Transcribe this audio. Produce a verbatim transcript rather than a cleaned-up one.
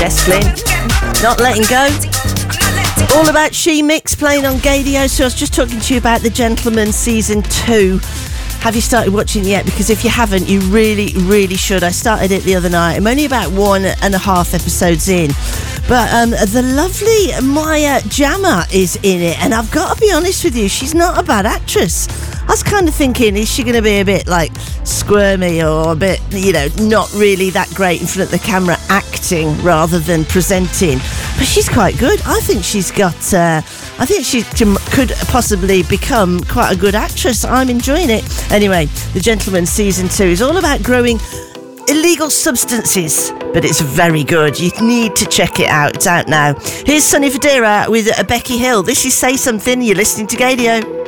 Yes, Flynn. Not letting go. All about She Mix playing on Gadio. So I was just talking to you about The Gentleman season two. Have you started watching it yet? Because if you haven't, you really, really should. I started it the other night. I'm only about one and a half episodes in. But um, the lovely Maya Jama is in it. And I've got to be honest with you, she's not a bad actress. I was kind of thinking, is she going to be a bit like squirmy or a bit, you know, not really that great in front of the camera, acting rather than presenting? But she's quite good. I think she's got, uh, I think she could possibly become quite a good actress. I'm enjoying it. Anyway, The Gentleman season two is all about growing illegal substances, but it's very good. You need to check it out. It's out now. Here's Sonny Fodera with uh, Becky Hill. This is Say Something. You're listening to Gadio.